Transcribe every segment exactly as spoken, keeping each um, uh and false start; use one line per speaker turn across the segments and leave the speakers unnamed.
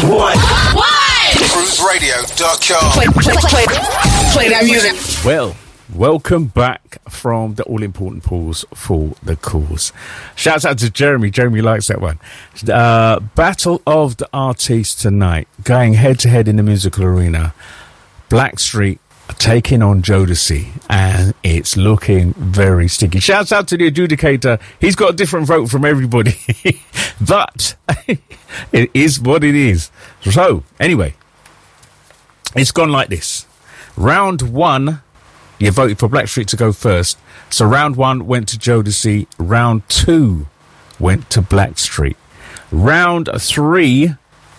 What?
What?
cruise radio dot com.
Play, play, play, play that music.
Well, welcome back from the all-important pause for the cause. Shouts out to Jeremy. Jeremy likes that one. Uh, Battle of the Artists tonight, going head-to-head in the musical arena. Blackstreet taking on Jodeci, and it's looking very sticky. Shouts out to the adjudicator. He's got a different vote from everybody, but it is what it is. So, anyway, it's gone like this. Round one, you voted for Blackstreet to go first. So round one went to Jodeci. Round two went to Blackstreet. Round three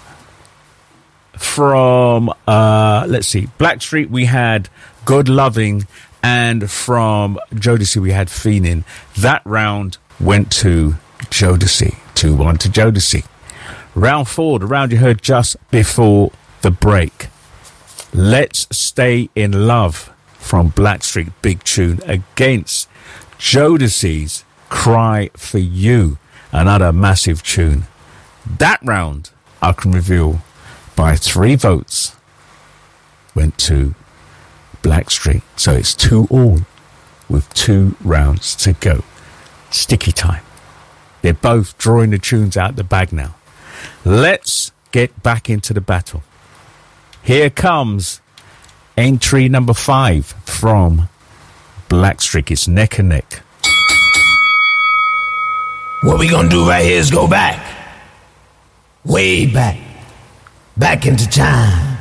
from, uh, let's see, Blackstreet we had Good Loving, and from Jodeci we had Fiendin'. That round went to Jodeci. two one to Jodeci. Round four, the round you heard just before the break. Let's Stay in Love from Blackstreet, big tune, against Jodeci's Cry for You, another massive tune. That round, I can reveal, by three votes, went to Blackstreet. So it's two all with two rounds to go. Sticky time. They're both drawing the tunes out the bag now. Let's get back into the battle. Here comes entry number five from Blackstreet. It's neck and neck.
What we gonna do right here is go back. Way back. Back into time.